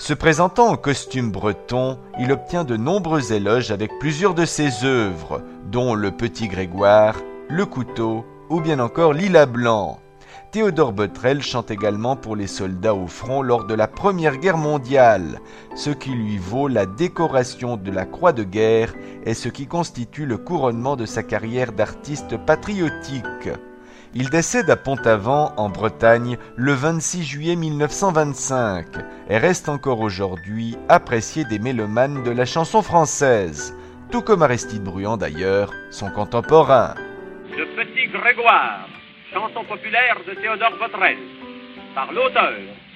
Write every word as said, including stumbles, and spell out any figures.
Se présentant en costume breton, il obtient de nombreux éloges avec plusieurs de ses œuvres, dont Le Petit Grégoire, Le Couteau ou bien encore Lilas blanc. Théodore Botrel chante également pour les soldats au front lors de la Première Guerre mondiale, ce qui lui vaut la décoration de la Croix de guerre et ce qui constitue le couronnement de sa carrière d'artiste patriotique. Il décède à Pont-Aven, en Bretagne, le vingt-six juillet mille neuf cent vingt-cinq et reste encore aujourd'hui apprécié des mélomanes de la chanson française, tout comme Aristide Bruant d'ailleurs, son contemporain. Le Petit Grégoire, chanson populaire de Théodore Botrel, par l'auteur